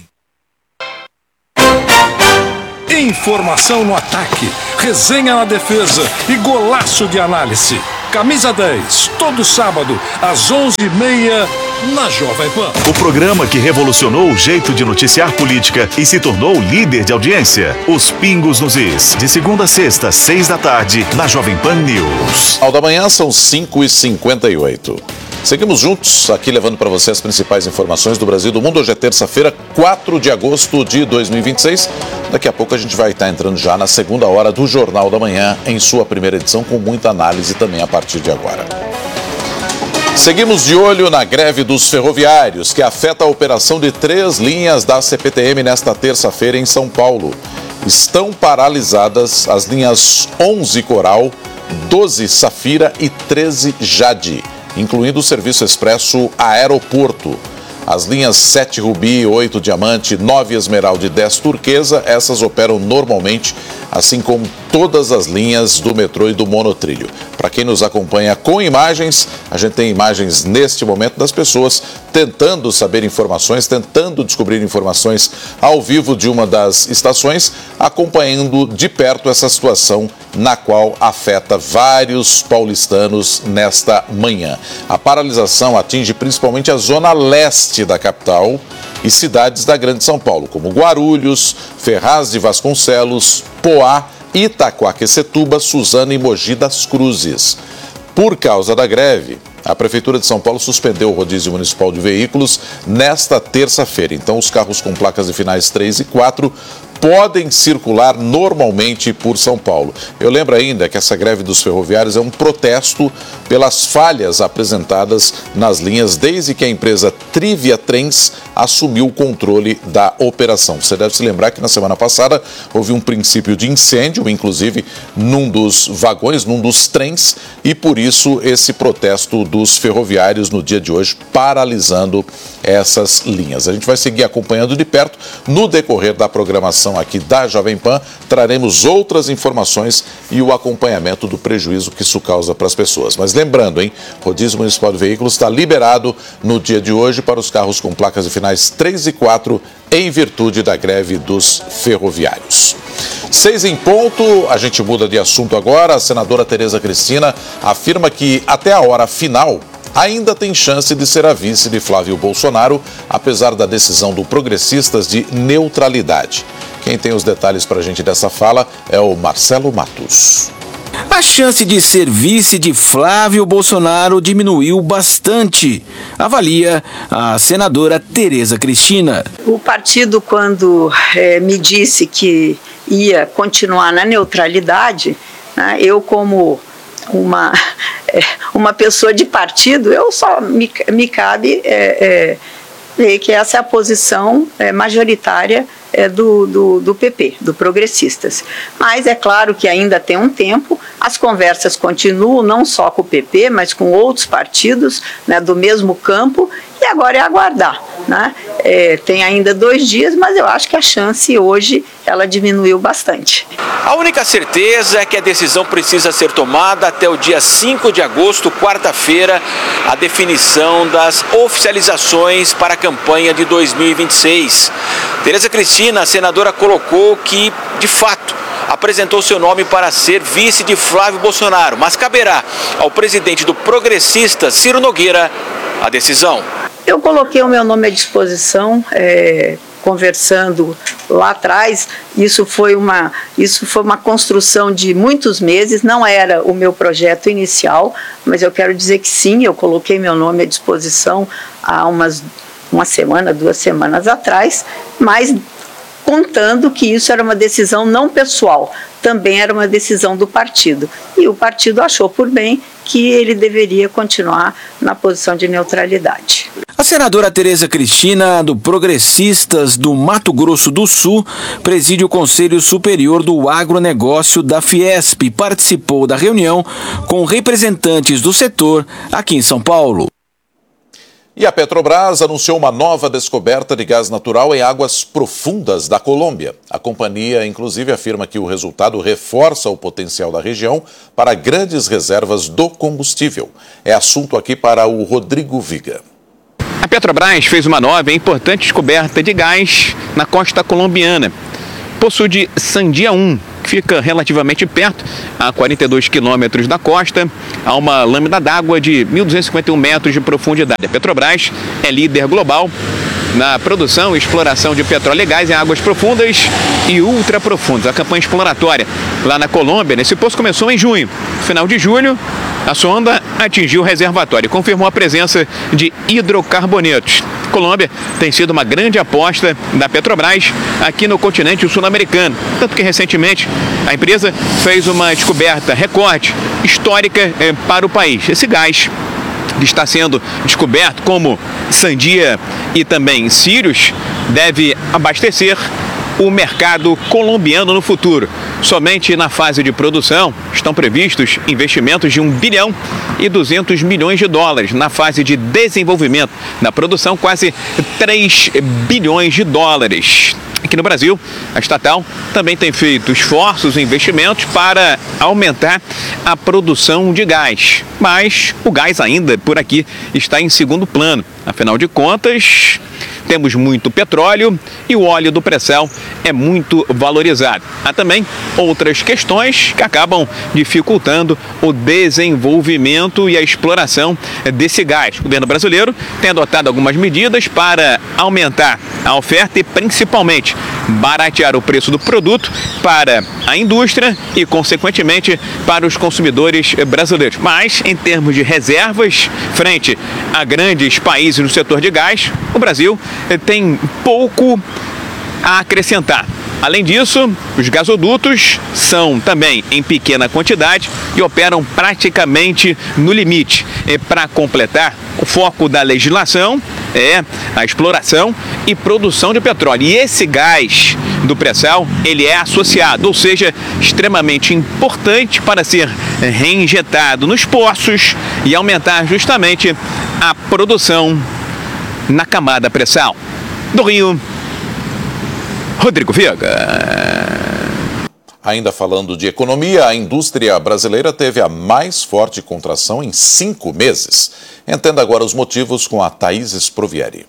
Informação no ataque, resenha na defesa e golaço de análise. Camisa dez, todo sábado, às onze e meia, na Jovem Pan. O programa que revolucionou o jeito de noticiar política e se tornou líder de audiência. Os Pingos nos Is. De segunda a sexta, seis da tarde, na Jovem Pan News. Ao da manhã são cinco e cinquenta e oito. Seguimos juntos aqui levando para você as principais informações do Brasil e do mundo. Hoje é terça-feira, quatro de agosto de dois mil e vinte e seis. Daqui a pouco a gente vai estar entrando já na segunda hora do Jornal da Manhã, em sua primeira edição, com muita análise também a partir de agora. Seguimos de olho na greve dos ferroviários, que afeta a operação de três linhas da C P T M nesta terça-feira em São Paulo. Estão paralisadas as linhas onze Coral, doze Safira e treze Jade, incluindo o serviço expresso Aeroporto. As linhas sete Rubi, oito Diamante, nove Esmeralda e dez Turquesa, essas operam normalmente, assim como todas as linhas do metrô e do monotrilho. Para quem nos acompanha com imagens, a gente tem imagens neste momento das pessoas tentando saber informações, tentando descobrir informações ao vivo de uma das estações, acompanhando de perto essa situação na qual afeta vários paulistanos nesta manhã. A paralisação atinge principalmente a zona leste da capital e cidades da Grande São Paulo, como Guarulhos, Ferraz de Vasconcelos, Poá, Itaquaquecetuba, Suzano e Mogi das Cruzes. Por causa da greve, a Prefeitura de São Paulo suspendeu o rodízio municipal de veículos nesta terça-feira. Então, os carros com placas de finais três e quatro podem circular normalmente por São Paulo. Eu lembro ainda que essa greve dos ferroviários é um protesto pelas falhas apresentadas nas linhas desde que a empresa Trivia Trens assumiu o controle da operação. Você deve se lembrar que na semana passada houve um princípio de incêndio, inclusive num dos vagões, num dos trens, e por isso esse protesto dos ferroviários no dia de hoje paralisando essas linhas. A gente vai seguir acompanhando de perto no decorrer da programação aqui da Jovem Pan, traremos outras informações e o acompanhamento do prejuízo que isso causa para as pessoas. Mas lembrando, hein, o rodízio municipal de veículos está liberado no dia de hoje para os carros com placas de finais três e quatro em virtude da greve dos ferroviários. Seis em ponto, a gente muda de assunto agora. A senadora Tereza Cristina afirma que até a hora final ainda tem chance de ser a vice de Flávio Bolsonaro, apesar da decisão do Progressistas de neutralidade. Quem tem os detalhes para a gente dessa fala é o Marcelo Matos. A chance de ser vice de Flávio Bolsonaro diminuiu bastante, avalia a senadora Tereza Cristina. O partido, quando é, me disse que ia continuar na neutralidade, né, eu como uma, é, uma pessoa de partido, eu só me, me cabe é, é, ver que essa é a posição é, majoritária é, do, do, do P P, do Progressistas. Mas é claro que ainda tem um tempo, as conversas continuam não só com o P P, mas com outros partidos, né, do mesmo campo, e agora é aguardar, né? É, tem ainda dois dias, mas eu acho que a chance hoje ela diminuiu bastante. A única certeza é que a decisão precisa ser tomada até o dia cinco de agosto, quarta-feira, a definição das oficializações para a campanha de dois mil e vinte e seis. Tereza Cristina, a senadora, colocou que, de fato, apresentou seu nome para ser vice de Flávio Bolsonaro, mas caberá ao presidente do Progressista, Ciro Nogueira, a decisão. Eu coloquei o meu nome à disposição, é, conversando lá atrás, isso foi uma, isso foi uma construção de muitos meses, não era o meu projeto inicial, mas eu quero dizer que sim, eu coloquei meu nome à disposição há umas, uma semana, duas semanas atrás, mas contando que isso era uma decisão não pessoal, também era uma decisão do partido. E o partido achou por bem que ele deveria continuar na posição de neutralidade. A senadora Tereza Cristina, do Progressistas do Mato Grosso do Sul, preside o Conselho Superior do Agronegócio da Fiesp e participou da reunião com representantes do setor aqui em São Paulo. E a Petrobras anunciou uma nova descoberta de gás natural em águas profundas da Colômbia. A companhia, inclusive, afirma que o resultado reforça o potencial da região para grandes reservas do combustível. É assunto aqui para o Rodrigo Viga. A Petrobras fez uma nova e importante descoberta de gás na costa colombiana. Poço de Sandia um, que fica relativamente perto, a quarenta e dois quilômetros da costa, há uma lâmina d'água de mil duzentos e cinquenta e um metros de profundidade. A Petrobras é líder global na produção e exploração de petróleo e gás em águas profundas e ultraprofundas. A campanha exploratória lá na Colômbia, nesse poço, começou em junho. No final de julho, a sonda atingiu o reservatório e confirmou a presença de hidrocarbonetos. A Colômbia tem sido uma grande aposta da Petrobras aqui no continente sul-americano, tanto que recentemente a empresa fez uma descoberta recorde histórica eh, para o país. Esse gás que está sendo descoberto, como Sandia e também Sirius, deve abastecer o mercado colombiano no futuro. Somente na fase de produção estão previstos investimentos de um bilhão e duzentos milhões de dólares. Na fase de desenvolvimento da produção, quase três bilhões de dólares. Aqui no Brasil, a estatal também tem feito esforços e investimentos para aumentar a produção de gás. Mas o gás ainda por aqui está em segundo plano. Afinal de contas, temos muito petróleo e o óleo do pré-sal é muito valorizado. Há também outras questões que acabam dificultando o desenvolvimento e a exploração desse gás. O governo brasileiro tem adotado algumas medidas para aumentar a oferta e principalmente baratear o preço do produto para a indústria e, consequentemente, para os consumidores brasileiros. Mas, em termos de reservas, frente a grandes países no setor de gás, o Brasil tem pouco a acrescentar. Além disso, os gasodutos são também em pequena quantidade e operam praticamente no limite. E para completar, o foco da legislação é a exploração e produção de petróleo. E esse gás do pré-sal, ele é associado, ou seja, extremamente importante para ser reinjetado nos poços e aumentar justamente a produção na camada pré-sal. Do Rio, Rodrigo Viga. Ainda falando de economia, a indústria brasileira teve a mais forte contração em cinco meses. Entenda agora os motivos com a Thaís Sprovieri.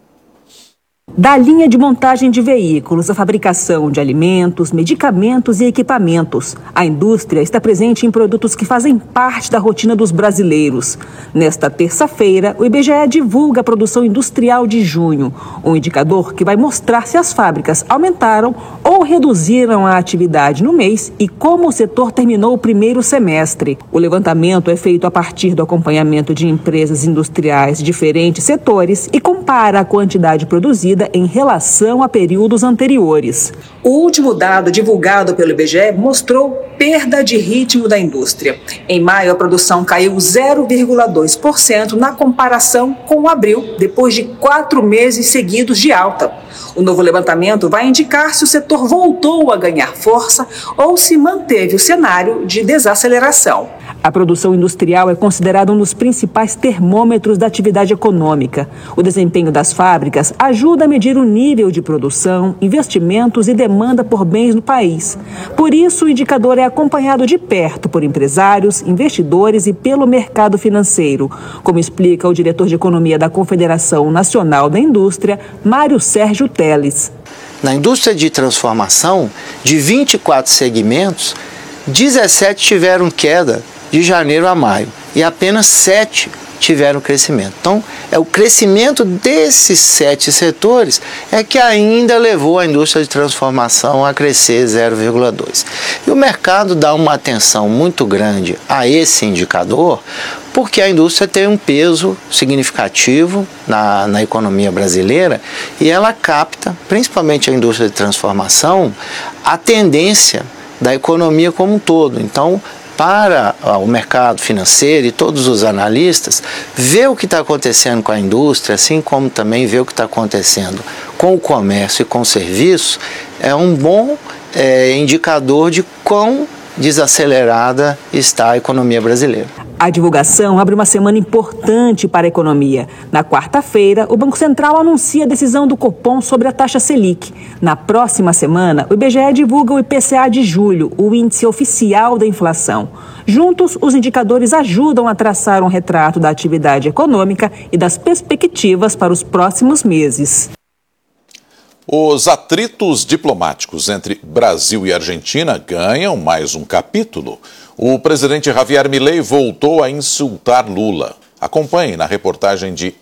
Da linha de montagem de veículos à fabricação de alimentos, medicamentos e equipamentos, a indústria está presente em produtos que fazem parte da rotina dos brasileiros. Nesta terça-feira, o I B G E divulga a produção industrial de junho, um indicador que vai mostrar se as fábricas aumentaram ou reduziram a atividade no mês e como o setor terminou o primeiro semestre. O levantamento é feito a partir do acompanhamento de empresas industriais de diferentes setores e compara a quantidade produzida em relação a períodos anteriores. O último dado divulgado pelo I B G E mostrou perda de ritmo da indústria. Em maio, a produção caiu zero vírgula dois por cento na comparação com abril, depois de quatro meses seguidos de alta. O novo levantamento vai indicar se o setor voltou a ganhar força ou se manteve o cenário de desaceleração. A produção industrial é considerada um dos principais termômetros da atividade econômica. O desempenho das fábricas ajuda a medir o nível de produção, investimentos e demanda por bens no país. Por isso, o indicador é acompanhado de perto por empresários, investidores e pelo mercado financeiro, como explica o diretor de economia da Confederação Nacional da Indústria, Mário Sérgio Teles. Na indústria de transformação, de vinte e quatro segmentos, dezessete tiveram queda de janeiro a maio e apenas sete tiveram crescimento. Então, é o crescimento desses sete setores é que ainda levou a indústria de transformação a crescer zero vírgula dois. E o mercado dá uma atenção muito grande a esse indicador, porque a indústria tem um peso significativo na, na economia brasileira e ela capta, principalmente a indústria de transformação, a tendência da economia como um todo. Então, para o mercado financeiro e todos os analistas, ver o que está acontecendo com a indústria, assim como também ver o que está acontecendo com o comércio e com o serviço, é um bom é, indicador de quão desacelerada está a economia brasileira. A divulgação abre uma semana importante para a economia. Na quarta-feira, o Banco Central anuncia a decisão do Copom sobre a taxa Selic. Na próxima semana, o I B G E divulga o I P C A de julho, o índice oficial da inflação. Juntos, os indicadores ajudam a traçar um retrato da atividade econômica e das perspectivas para os próximos meses. Os atritos diplomáticos entre Brasil e Argentina ganham mais um capítulo. O presidente Javier Milei voltou a insultar Lula. Acompanhe na reportagem de